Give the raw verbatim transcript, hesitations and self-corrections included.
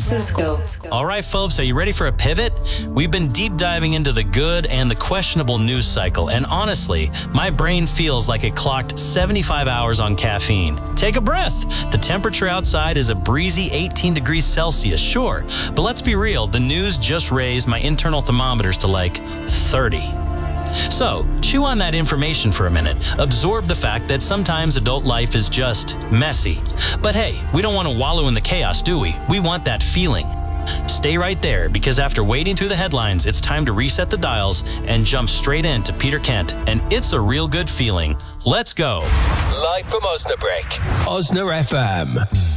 Susco. All right, folks, are you ready for a pivot? We've been deep diving into the good and the questionable news cycle, and honestly, my brain feels like it clocked seventy-five hours on caffeine. Take a breath. The temperature outside is a breezy eighteen degrees Celsius, sure, but let's be real, the news just raised my internal thermometers to like thirty. So, chew on that information for a minute. Absorb the fact that sometimes adult life is just messy. But hey, we don't want to wallow in the chaos, do we? We want that feeling. Stay right there, because after wading through the headlines, it's time to reset the dials and jump straight into Peter Kent, and it's a real good feeling. Let's go. Live from Osnabrück, Osna F M.